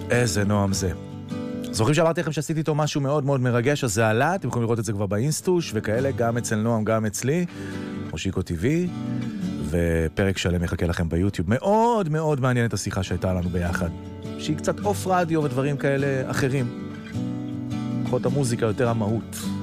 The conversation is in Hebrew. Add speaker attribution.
Speaker 1: איזה נועם זה. זוכרים שאמרתי לכם שעשיתי איתו משהו מאוד מאוד מרגש, אז זה עלה, אתם יכולים לראות את זה כבר באינסטוש וכאלה, גם אצל נועם, גם אצלי, מושיקו TV, ופרק שלם יחכה לכם ביוטיוב. מאוד מאוד מעניין את השיחה שהייתה לנו ביחד, שהיא קצת אוף רדיו ודברים כאלה אחרים. פחות המוזיקה, יותר המהות.